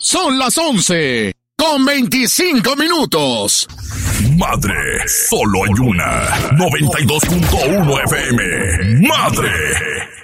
Son las 11:25. Madre, solo hay una. 92.1 FM. Madre.